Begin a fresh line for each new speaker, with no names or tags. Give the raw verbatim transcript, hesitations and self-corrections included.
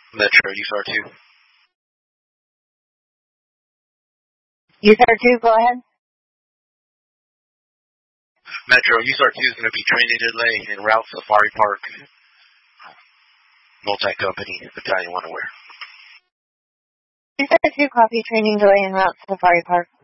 Metro, U S A R two.
U S A R two, go ahead.
Metro, U S A R two is going to be training delay en route Safari Park. Multi-company battalion one aware.
U S A R two, copy, training delay en route Safari Park.